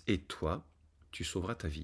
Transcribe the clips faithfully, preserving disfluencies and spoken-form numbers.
et toi, tu sauveras ta vie. »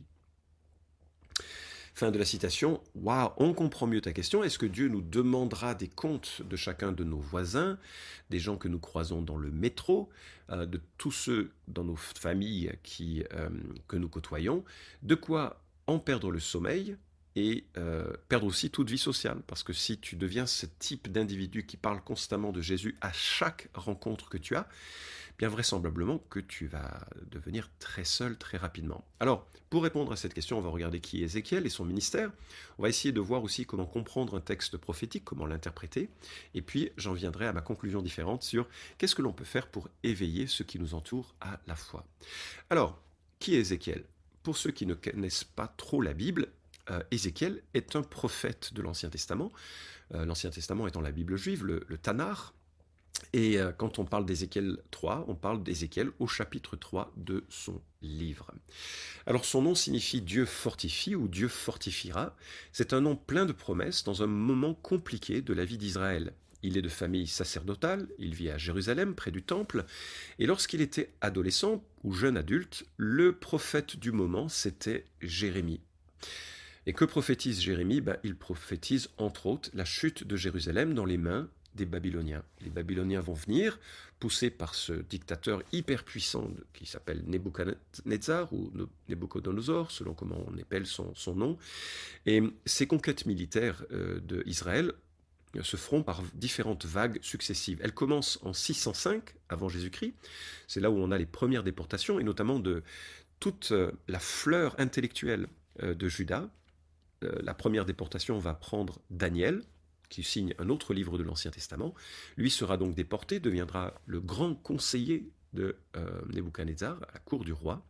Fin de la citation. Waouh, on comprend mieux ta question. Est-ce que Dieu nous demandera des comptes de chacun de nos voisins, des gens que nous croisons dans le métro, euh, de tous ceux dans nos familles qui, euh, que nous côtoyons, de quoi en perdre le sommeil et euh, perdre aussi toute vie sociale? Parce que si tu deviens ce type d'individu qui parle constamment de Jésus à chaque rencontre que tu as, bien vraisemblablement que tu vas devenir très seul très rapidement. Alors, pour répondre à cette question, on va regarder qui est Ézéchiel et son ministère. On va essayer de voir aussi comment comprendre un texte prophétique, comment l'interpréter. Et puis, j'en viendrai à ma conclusion différente sur qu'est-ce que l'on peut faire pour éveiller ceux qui nous entourent à la foi. Alors, qui est Ézéchiel? Pour ceux qui ne connaissent pas trop la Bible, euh, Ézéchiel est un prophète de l'Ancien Testament. Euh, L'Ancien Testament étant la Bible juive, le, le Tanakh. Et quand on parle d'Ézéchiel trois, on parle d'Ézéchiel au chapitre trois de son livre. Alors son nom signifie Dieu fortifie ou Dieu fortifiera. C'est un nom plein de promesses dans un moment compliqué de la vie d'Israël. Il est de famille sacerdotale, il vit à Jérusalem près du temple, et lorsqu'il était adolescent ou jeune adulte, le prophète du moment c'était Jérémie. Et que prophétise Jérémie? Ben, il prophétise entre autres la chute de Jérusalem dans les mains des Babyloniens. Les Babyloniens vont venir, poussés par ce dictateur hyper puissant qui s'appelle Nebuchadnezzar ou Nebuchadnezzar, selon comment on appelle son, son nom. Et ces conquêtes militaires euh, d'Israël se feront par différentes vagues successives. Elles commencent en six cent cinq avant Jésus-Christ. C'est là où on a les premières déportations, et notamment de toute la fleur intellectuelle de Juda. La première déportation va prendre Daniel, qui signe un autre livre de l'Ancien Testament. Lui sera donc déporté, deviendra le grand conseiller de euh, Nebuchadnezzar à la cour du roi.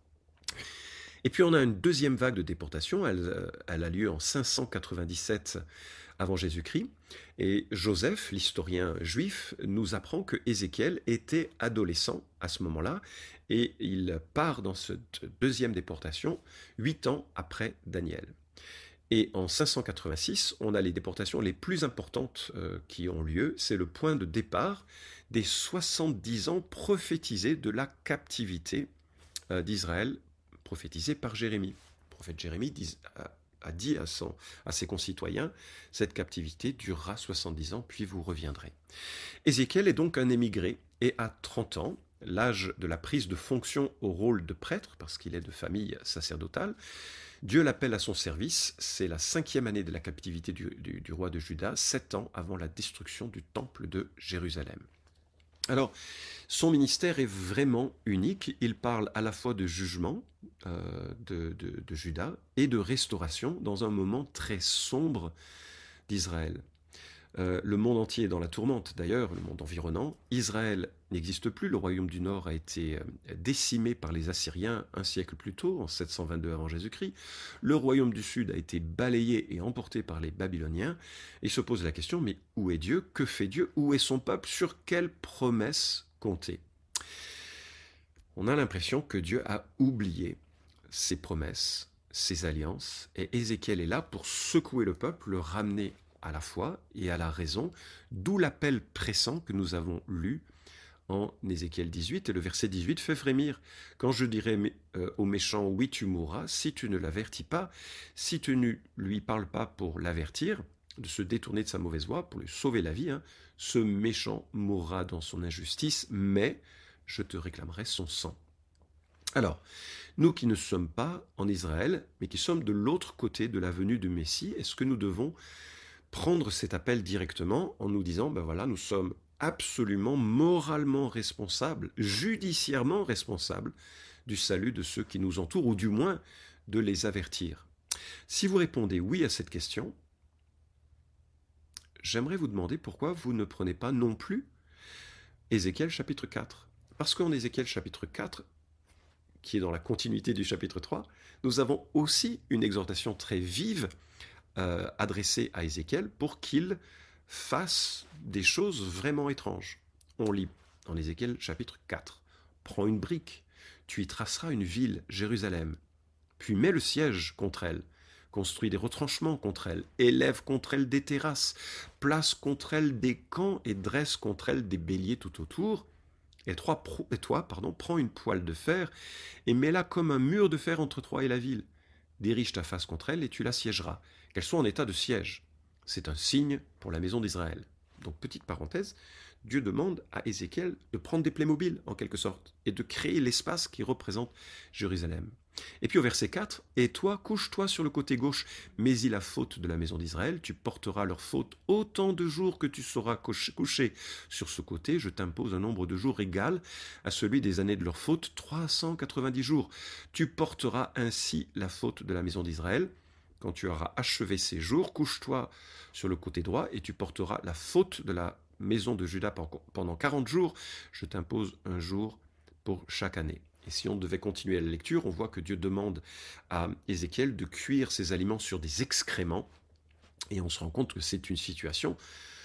Et puis on a une deuxième vague de déportation, elle, elle a lieu en cinq cent quatre-vingt-dix-sept avant Jésus-Christ, et Joseph, l'historien juif, nous apprend que Ézéchiel était adolescent à ce moment-là, et il part dans cette deuxième déportation huit ans après Daniel. Et en cinq cent quatre-vingt-six, on a les déportations les plus importantes euh, qui ont lieu. C'est le point de départ des soixante-dix ans prophétisés de la captivité euh, d'Israël, prophétisée par Jérémie. Le prophète Jérémie dit, a, a dit à, son, à ses concitoyens, cette captivité durera soixante-dix ans, puis vous reviendrez. Ézéchiel est donc un émigré, et à trente ans, l'âge de la prise de fonction au rôle de prêtre, parce qu'il est de famille sacerdotale, Dieu l'appelle à son service. C'est la cinquième année de la captivité du, du, du roi de Juda, sept ans avant la destruction du temple de Jérusalem. Alors, son ministère est vraiment unique. Il parle à la fois de jugement euh, de, de, de Juda et de restauration dans un moment très sombre d'Israël. Euh, le monde entier est dans la tourmente, d'ailleurs, le monde environnant. Israël n'existe plus, le royaume du Nord a été euh, décimé par les Assyriens un siècle plus tôt, en sept cent vingt-deux avant Jésus-Christ. Le royaume du Sud a été balayé et emporté par les Babyloniens. Et se pose la question, mais où est Dieu? Que fait Dieu? Où est son peuple? Sur quelle promesse compter? On a l'impression que Dieu a oublié ses promesses, ses alliances, et Ézéchiel est là pour secouer le peuple, le ramener à la foi et à la raison, d'où l'appel pressant que nous avons lu en Ézéchiel dix-huit, et le verset dix-huit fait frémir. Quand je dirai euh, au méchant, oui tu mourras, si tu ne l'avertis pas, si tu ne lui parles pas pour l'avertir, de se détourner de sa mauvaise voie, pour lui sauver la vie, hein, ce méchant mourra dans son injustice, mais je te réclamerai son sang. Alors, nous qui ne sommes pas en Israël, mais qui sommes de l'autre côté de la venue du Messie, est-ce que nous devons prendre cet appel directement en nous disant, ben voilà, nous sommes absolument moralement responsables, judiciairement responsables du salut de ceux qui nous entourent, ou du moins de les avertir? Si vous répondez oui à cette question, j'aimerais vous demander pourquoi vous ne prenez pas non plus Ézéchiel chapitre quatre. Parce qu'en Ézéchiel chapitre quatre, qui est dans la continuité du chapitre trois, nous avons aussi une exhortation très vive Euh, adressé à Ézéchiel pour qu'il fasse des choses vraiment étranges. On lit en Ézéchiel chapitre quatre. Prends une brique, tu y traceras une ville, Jérusalem, puis mets le siège contre elle, construis des retranchements contre elle, élève contre elle des terrasses, place contre elle des camps et dresse contre elle des béliers tout autour. Et toi, pro- et toi pardon, prends une poêle de fer et mets-la comme un mur de fer entre toi et la ville. Dirige ta face contre elle et tu l'assiégeras, qu'elle soit en état de siège. C'est un signe pour la maison d'Israël. Donc, petite parenthèse, Dieu demande à Ézéchiel de prendre des Playmobil, en quelque sorte, et de créer l'espace qui représente Jérusalem. Et puis au verset quatre, « Et toi, couche-toi sur le côté gauche, mais il a faute de la maison d'Israël, tu porteras leur faute autant de jours que tu sauras coucher sur ce côté, je t'impose un nombre de jours égal à celui des années de leur faute, trois cent quatre-vingt-dix jours. Tu porteras ainsi la faute de la maison d'Israël. Quand tu auras achevé ces jours, couche-toi sur le côté droit et tu porteras la faute de la maison de Juda pendant quarante jours. Je t'impose un jour pour chaque année. » Et si on devait continuer la lecture, on voit que Dieu demande à Ézéchiel de cuire ses aliments sur des excréments. Et on se rend compte que c'est une situation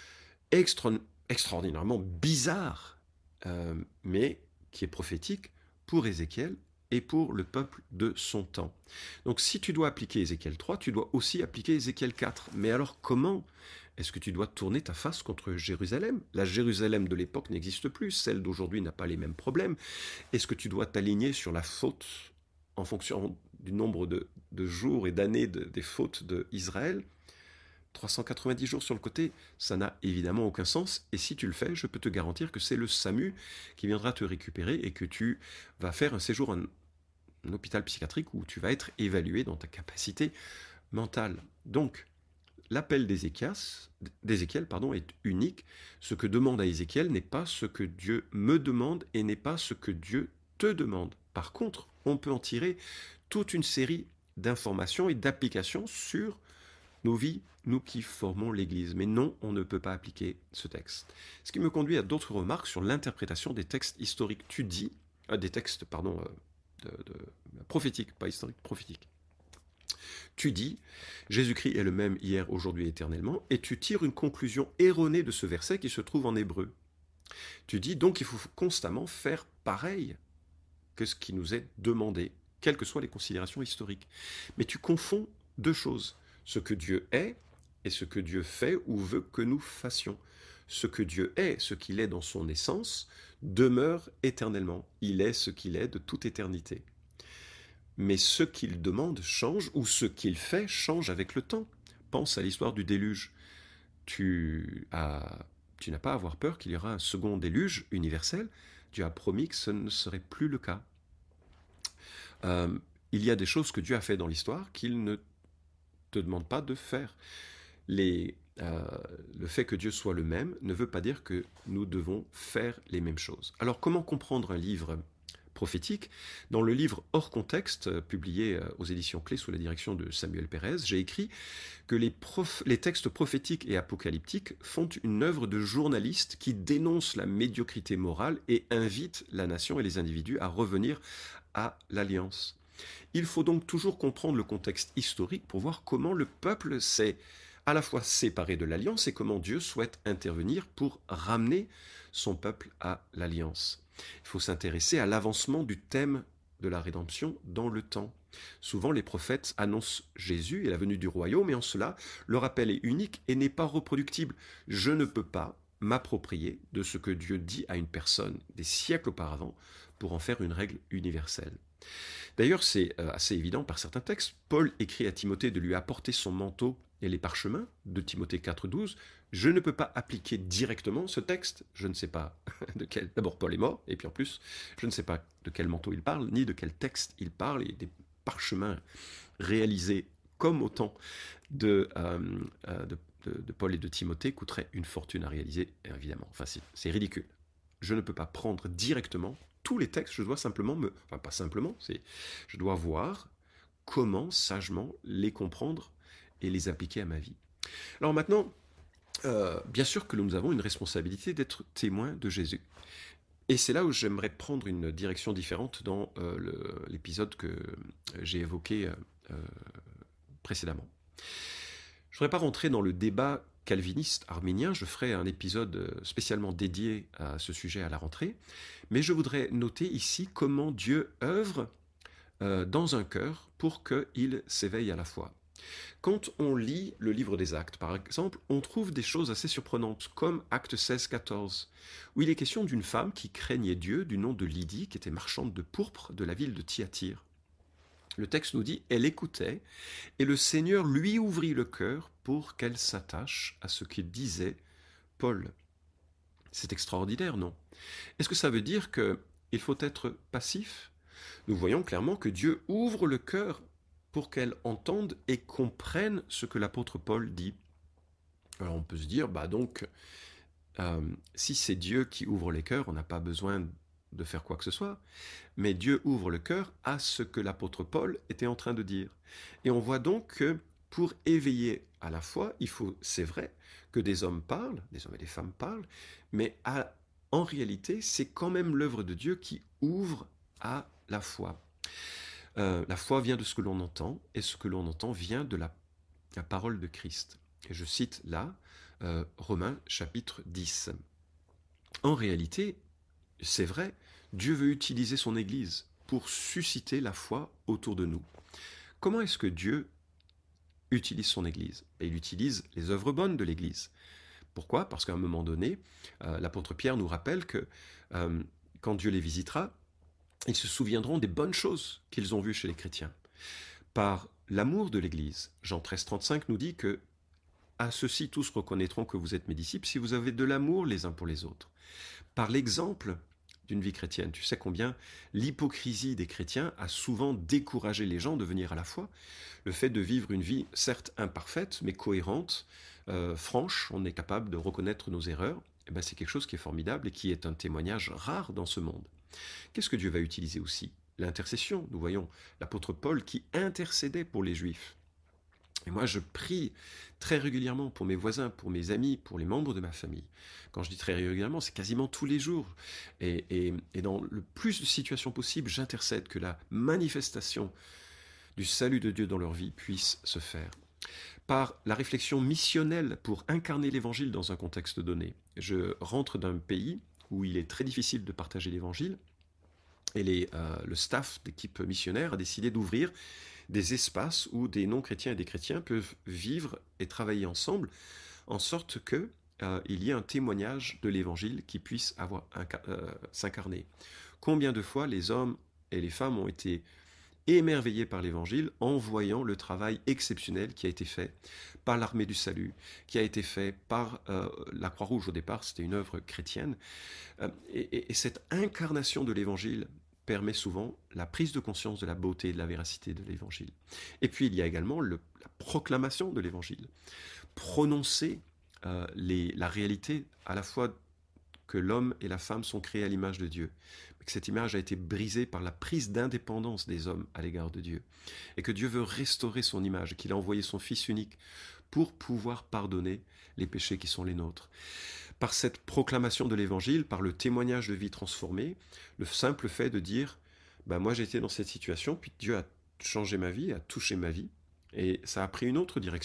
extra extraordinairement bizarre, euh, mais qui est prophétique pour Ézéchiel et pour le peuple de son temps. Donc si tu dois appliquer Ézéchiel trois, tu dois aussi appliquer Ézéchiel quatre. Mais alors comment est-ce que tu dois tourner ta face contre Jérusalem? La Jérusalem de l'époque n'existe plus, celle d'aujourd'hui n'a pas les mêmes problèmes. Est-ce que tu dois t'aligner sur la faute en fonction du nombre de, de jours et d'années de, des fautes d'Israël? trois cent quatre-vingt-dix jours sur le côté, ça n'a évidemment aucun sens. Et si tu le fais, je peux te garantir que c'est le SAMU qui viendra te récupérer et que tu vas faire un séjour en un hôpital psychiatrique où tu vas être évalué dans ta capacité mentale. Donc, l'appel d'Ézéchiel pardon, est unique. Ce que demande à Ézéchiel n'est pas ce que Dieu me demande et n'est pas ce que Dieu te demande. Par contre, on peut en tirer toute une série d'informations et d'applications sur nos vies, nous qui formons l'Église. Mais non, on ne peut pas appliquer ce texte. Ce qui me conduit à d'autres remarques sur l'interprétation des textes historiques. Tu dis, euh, des textes, pardon, euh, de, de, prophétiques, pas historiques, prophétiques. Tu dis, Jésus-Christ est le même hier, aujourd'hui, éternellement, et tu tires une conclusion erronée de ce verset qui se trouve en hébreu. Tu dis donc il faut constamment faire pareil que ce qui nous est demandé, quelles que soient les considérations historiques. Mais tu confonds deux choses, ce que Dieu est et ce que Dieu fait ou veut que nous fassions. Ce que Dieu est, ce qu'il est dans son essence, demeure éternellement. Il est ce qu'il est de toute éternité. Mais ce qu'il demande change, ou ce qu'il fait change avec le temps. Pense à l'histoire du déluge. Tu, as, tu n'as pas à avoir peur qu'il y aura un second déluge universel. Dieu a promis que ce ne serait plus le cas. Euh, il y a des choses que Dieu a fait dans l'histoire qu'il ne te demande pas de faire. Les, euh, le fait que Dieu soit le même ne veut pas dire que nous devons faire les mêmes choses. Alors comment comprendre un livre prophétique? Dans le livre Hors contexte, publié aux éditions Clés sous la direction de Samuel Pérez, j'ai écrit que les, prof... les textes prophétiques et apocalyptiques font une œuvre de journaliste qui dénonce la médiocrité morale et invite la nation et les individus à revenir à l'alliance. Il faut donc toujours comprendre le contexte historique pour voir comment le peuple s'est à la fois séparé de l'alliance et comment Dieu souhaite intervenir pour ramener son peuple à l'alliance. Il faut s'intéresser à l'avancement du thème de la rédemption dans le temps. Souvent, les prophètes annoncent Jésus et la venue du royaume, et en cela, leur appel est unique et n'est pas reproductible. Je ne peux pas m'approprier de ce que Dieu dit à une personne des siècles auparavant pour en faire une règle universelle. D'ailleurs, c'est assez évident par certains textes. Paul écrit à Timothée de lui apporter son manteau et les parchemins, de Timothée quatre douze. Je ne peux pas appliquer directement ce texte. Je ne sais pas de quel... D'abord, Paul est mort, et puis en plus, je ne sais pas de quel manteau il parle, ni de quel texte il parle, et des parchemins réalisés comme au temps de, euh, de, de, de Paul et de Timothée coûteraient une fortune à réaliser, évidemment. Enfin, c'est ridicule. Je ne peux pas prendre directement tous les textes, je dois simplement me... Enfin, pas simplement, c'est... Je dois voir comment sagement les comprendre et les appliquer à ma vie. Alors maintenant, euh, bien sûr que nous avons une responsabilité d'être témoins de Jésus. Et c'est là où j'aimerais prendre une direction différente dans euh, le, l'épisode que j'ai évoqué euh, précédemment. Je ne voudrais pas rentrer dans le débat calviniste arménien, je ferai un épisode spécialement dédié à ce sujet à la rentrée, mais je voudrais noter ici comment Dieu œuvre euh, dans un cœur pour qu'il s'éveille à la foi. Quand on lit le livre des Actes, par exemple, on trouve des choses assez surprenantes, comme Acte seize quatorze, où il est question d'une femme qui craignait Dieu du nom de Lydie, qui était marchande de pourpre de la ville de Thyatire. Le texte nous dit, elle écoutait, et le Seigneur lui ouvrit le cœur pour qu'elle s'attache à ce que disait Paul. C'est extraordinaire, non? Est-ce que ça veut dire qu'il faut être passif? Nous voyons clairement que Dieu ouvre le cœur pour qu'elle entende et comprenne ce que l'apôtre Paul dit. Alors on peut se dire, bah donc, euh, si c'est Dieu qui ouvre les cœurs, on n'a pas besoin de faire quoi que ce soit, mais Dieu ouvre le cœur à ce que l'apôtre Paul était en train de dire. Et on voit donc que pour éveiller à la foi, il faut, c'est vrai, que des hommes parlent, des hommes et des femmes parlent, mais à, en réalité, c'est quand même l'œuvre de Dieu qui ouvre à la foi. Euh, la foi vient de ce que l'on entend, et ce que l'on entend vient de la, la parole de Christ. Et je cite là, euh, Romains chapitre dix. En réalité, c'est vrai, Dieu veut utiliser son Église pour susciter la foi autour de nous. Comment est-ce que Dieu utilise son Église? Et il utilise les œuvres bonnes de l'Église. Pourquoi? Parce qu'à un moment donné, euh, l'apôtre Pierre nous rappelle que euh, quand Dieu les visitera, ils se souviendront des bonnes choses qu'ils ont vues chez les chrétiens. Par l'amour de l'Église, Jean treize trente-cinq nous dit que « À ceux-ci tous reconnaîtront que vous êtes mes disciples si vous avez de l'amour les uns pour les autres. » Par l'exemple d'une vie chrétienne, tu sais combien l'hypocrisie des chrétiens a souvent découragé les gens de venir à la foi. Le fait de vivre une vie certes imparfaite, mais cohérente, euh, franche, on est capable de reconnaître nos erreurs, eh ben c'est quelque chose qui est formidable et qui est un témoignage rare dans ce monde. Qu'est-ce que Dieu va utiliser aussi? L'intercession. Nous voyons l'apôtre Paul qui intercédait pour les Juifs. Et moi, je prie très régulièrement pour mes voisins, pour mes amis, pour les membres de ma famille. Quand je dis très régulièrement, c'est quasiment tous les jours. Et, et, et dans le plus de situations possibles, j'intercède que la manifestation du salut de Dieu dans leur vie puisse se faire. Par la réflexion missionnelle pour incarner l'évangile dans un contexte donné. Je rentre d'un pays où il est très difficile de partager l'évangile, et les, euh, le staff d'équipe missionnaire a décidé d'ouvrir des espaces où des non-chrétiens et des chrétiens peuvent vivre et travailler ensemble, en sorte qu'il euh, y ait un témoignage de l'évangile qui puisse avoir un, euh, s'incarner. Combien de fois les hommes et les femmes ont été émerveillés par l'évangile en voyant le travail exceptionnel qui a été fait par l'armée du salut, qui a été fait par euh, la Croix-Rouge au départ, c'était une œuvre chrétienne. Euh, et, et, et cette incarnation de l'évangile permet souvent la prise de conscience de la beauté et de la véracité de l'évangile. Et puis il y a également le, la proclamation de l'évangile. Prononcer euh, les, la réalité à la fois que l'homme et la femme sont créés à l'image de Dieu, mais que cette image a été brisée par la prise d'indépendance des hommes à l'égard de Dieu, et que Dieu veut restaurer son image, qu'il a envoyé son Fils unique pour pouvoir pardonner les péchés qui sont les nôtres. Par cette proclamation de l'évangile, par le témoignage de vie transformée, le simple fait de dire bah, « moi j'ai été dans cette situation, puis Dieu a changé ma vie, a touché ma vie, et ça a pris une autre direction. »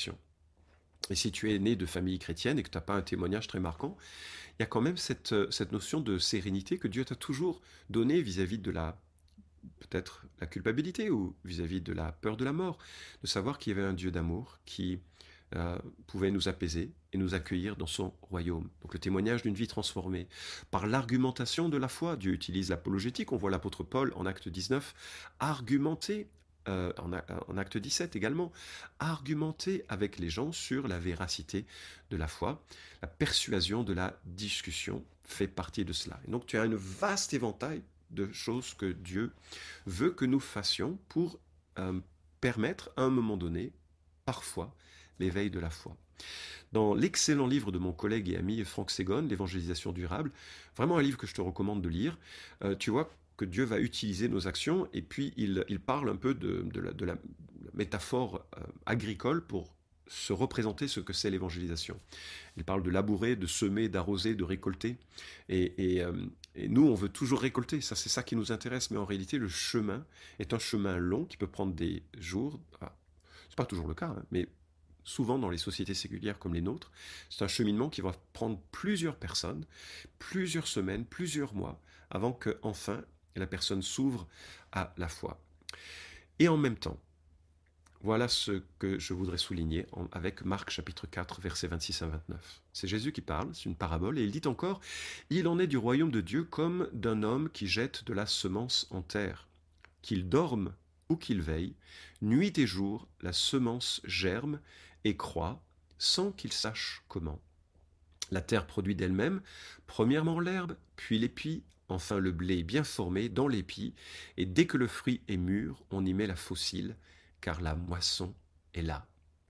Et si tu es né de famille chrétienne et que tu n'as pas un témoignage très marquant, il y a quand même cette, cette notion de sérénité que Dieu t'a toujours donnée vis-à-vis de la, peut-être la culpabilité ou vis-à-vis de la peur de la mort, de savoir qu'il y avait un Dieu d'amour qui euh, pouvait nous apaiser et nous accueillir dans son royaume. Donc le témoignage d'une vie transformée. Par l'argumentation de la foi, Dieu utilise l'apologétique, on voit l'apôtre Paul en acte dix-neuf argumenter, euh, en, en acte dix-sept également, argumenter avec les gens sur la véracité de la foi. La persuasion de la discussion fait partie de cela. Et donc tu as un vaste éventail de choses que Dieu veut que nous fassions pour euh, permettre à un moment donné, parfois, l'éveil de la foi. Dans l'excellent livre de mon collègue et ami Franck Ségon, L'évangélisation durable, vraiment un livre que je te recommande de lire, euh, tu vois que Dieu va utiliser nos actions et puis il, il parle un peu de, de, la, de la métaphore euh, agricole pour se représenter ce que c'est l'évangélisation. Il parle de labourer, de semer, d'arroser, de récolter. Et, et, euh, et nous, on veut toujours récolter, ça c'est ça qui nous intéresse, mais en réalité, le chemin est un chemin long qui peut prendre des jours. Enfin, c'est pas toujours le cas, hein, mais souvent dans les sociétés séculières comme les nôtres, c'est un cheminement qui va prendre plusieurs personnes, plusieurs semaines, plusieurs mois, avant que enfin la personne s'ouvre à la foi. Et en même temps, Voilà ce que je voudrais souligner en- avec Marc chapitre quatre, versets vingt-six à vingt-neuf. C'est Jésus qui parle, c'est une parabole, et il dit encore, il en est du royaume de Dieu comme d'un homme qui jette de la semence en terre. Qu'il dorme ou qu'il veille, nuit et jour, la semence germe et croît sans qu'il sache comment. La terre produit d'elle-même, premièrement l'herbe, puis l'épi, enfin le blé bien formé dans l'épi, et dès que le fruit est mûr, on y met la faucille, car la moisson est là.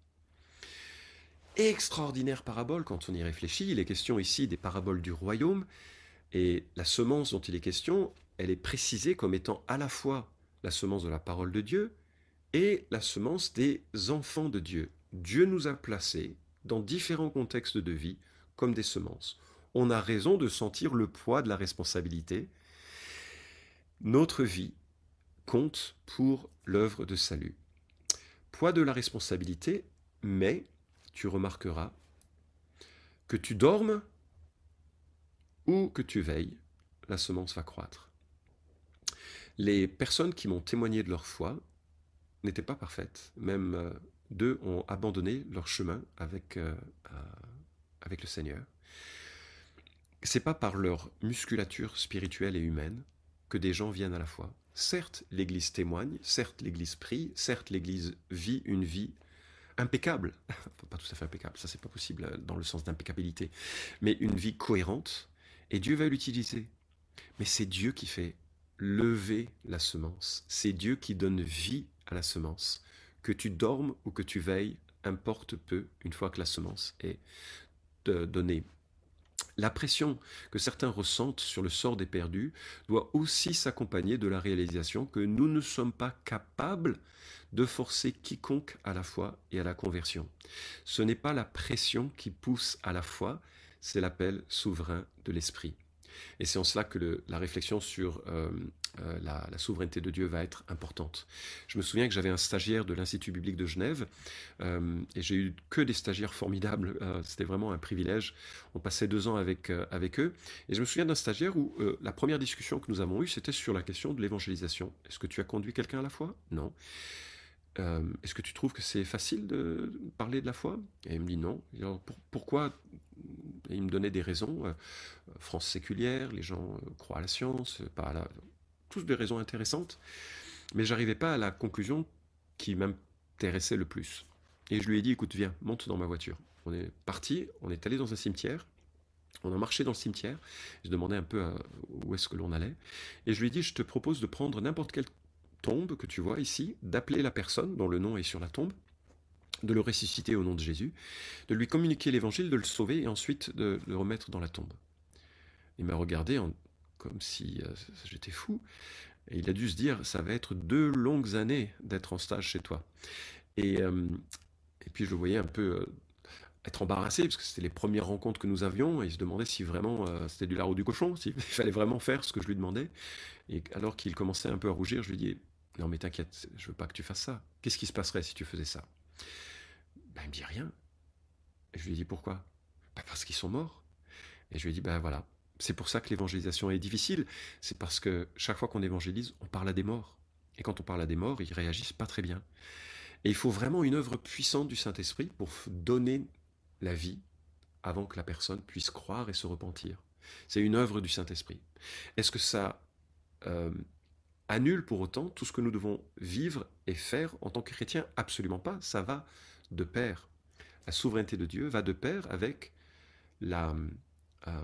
Extraordinaire parabole quand on y réfléchit. Il est question ici des paraboles du royaume, et la semence dont il est question, elle est précisée comme étant à la fois la semence de la parole de Dieu et la semence des enfants de Dieu. Dieu nous a placés dans différents contextes de vie comme des semences. On a raison de sentir le poids de la responsabilité. Notre vie compte pour l'œuvre de salut. Poids de la responsabilité, mais tu remarqueras que tu dormes ou que tu veilles, la semence va croître. Les personnes qui m'ont témoigné de leur foi n'étaient pas parfaites. Même euh, deux ont abandonné leur chemin avec, euh, euh, avec le Seigneur. C'est pas par leur musculature spirituelle et humaine que des gens viennent à la foi. Certes, l'Église témoigne, certes, l'Église prie, certes, l'Église vit une vie impeccable. Pas tout à fait impeccable, ça c'est pas possible dans le sens d'impeccabilité, mais une vie cohérente, et Dieu va l'utiliser. Mais c'est Dieu qui fait lever la semence, c'est Dieu qui donne vie à la semence. Que tu dormes ou que tu veilles, importe peu une fois que la semence est donnée. La pression que certains ressentent sur le sort des perdus doit aussi s'accompagner de la réalisation que nous ne sommes pas capables de forcer quiconque à la foi et à la conversion. Ce n'est pas la pression qui pousse à la foi, c'est l'appel souverain de l'Esprit. Et c'est en cela que le, la réflexion sur euh, euh, la, la souveraineté de Dieu va être importante. Je me souviens que j'avais un stagiaire de l'Institut biblique de Genève, euh, et j'ai eu que des stagiaires formidables, euh, c'était vraiment un privilège. On passait deux ans avec, euh, avec eux, et je me souviens d'un stagiaire où euh, la première discussion que nous avons eue, c'était sur la question de l'évangélisation. Est-ce que tu as conduit quelqu'un à la foi? Non. Euh, Est-ce que tu trouves que c'est facile de parler de la foi? Et il me dit non. Et alors, pour, pourquoi? Et il me donnait des raisons. Euh, France séculière, les gens euh, croient à la science, pas à la... tous des raisons intéressantes. Mais j'arrivais pas à la conclusion qui m'intéressait le plus. Et je lui ai dit, écoute, viens, monte dans ma voiture. On est parti, on est allé dans un cimetière. On a marché dans le cimetière. Je demandais un peu euh, où est-ce que l'on allait. Et je lui ai dit, je te propose de prendre n'importe quelle tombe que tu vois ici, d'appeler la personne dont le nom est sur la tombe, de le ressusciter au nom de Jésus, de lui communiquer l'évangile, de le sauver et ensuite de le remettre dans la tombe. Il m'a regardé en, comme si euh, j'étais fou, et il a dû se dire, ça va être deux longues années d'être en stage chez toi. Et, euh, et puis je le voyais un peu euh, être embarrassé, parce que c'était les premières rencontres que nous avions, et il se demandait si vraiment euh, c'était du lard ou du cochon, s'il fallait vraiment faire ce que je lui demandais. Et alors qu'il commençait un peu à rougir, je lui dis, non mais t'inquiète, je veux pas que tu fasses ça. Qu'est-ce qui se passerait si tu faisais ça? Ben, il me dit rien. Et je lui ai dit pourquoi? Ben, parce qu'ils sont morts. Et je lui ai dit, ben voilà, c'est pour ça que l'évangélisation est difficile. C'est parce que chaque fois qu'on évangélise, on parle à des morts. Et quand on parle à des morts, ils réagissent pas très bien. Et il faut vraiment une œuvre puissante du Saint-Esprit pour donner la vie avant que la personne puisse croire et se repentir. C'est une œuvre du Saint-Esprit. Est-ce que ça euh, annule pour autant tout ce que nous devons vivre et faire en tant que chrétiens? Absolument pas. Ça va de pair. La souveraineté de Dieu va de pair avec la, euh,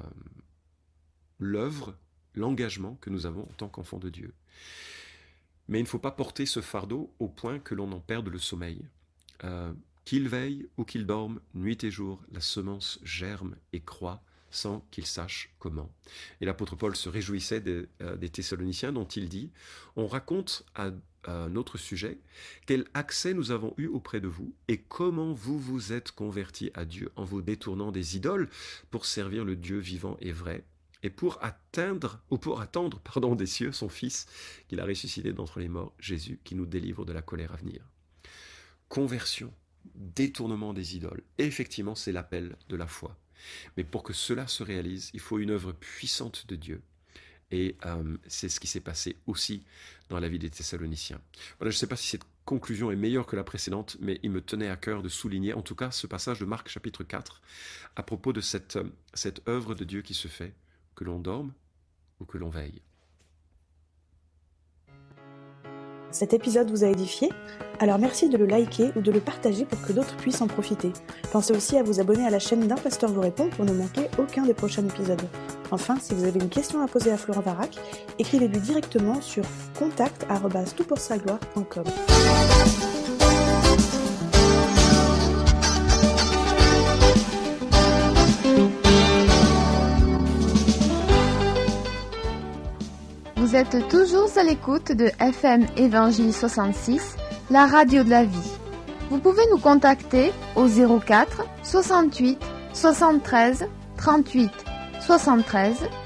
l'œuvre, l'engagement que nous avons en tant qu'enfants de Dieu. Mais il ne faut pas porter ce fardeau au point que l'on en perde le sommeil. Euh, qu'il veille ou qu'il dorme, nuit et jour, la semence germe et croît sans qu'il sache comment. Et l'apôtre Paul se réjouissait des, euh, des Thessaloniciens dont il dit, on raconte à, à un autre sujet quel accès nous avons eu auprès de vous et comment vous vous êtes convertis à Dieu en vous détournant des idoles pour servir le Dieu vivant et vrai et pour atteindre ou pour attendre pardon, des cieux son Fils qu'il a ressuscité d'entre les morts, Jésus, qui nous délivre de la colère à venir. Conversion, détournement des idoles. Et effectivement, c'est l'appel de la foi. Mais pour que cela se réalise, il faut une œuvre puissante de Dieu. Et euh, c'est ce qui s'est passé aussi dans la vie des Thessaloniciens. Voilà, je ne sais pas si cette conclusion est meilleure que la précédente, mais il me tenait à cœur de souligner, en tout cas, ce passage de Marc chapitre quatre, à propos de cette, cette œuvre de Dieu qui se fait, que l'on dorme ou que l'on veille. Cet épisode vous a édifié? Alors merci de le liker ou de le partager pour que d'autres puissent en profiter. Pensez aussi à vous abonner à la chaîne d'Un Pasteur vous répond pour ne manquer aucun des prochains épisodes. Enfin, si vous avez une question à poser à Florent Varac, écrivez-lui directement sur contact arobase tout pour sa gloire point com. Vous êtes toujours à l'écoute de F M Évangile soixante-six, la radio de la vie. Vous pouvez nous contacter au zéro quatre soixante-huit soixante-treize trente-huit soixante-treize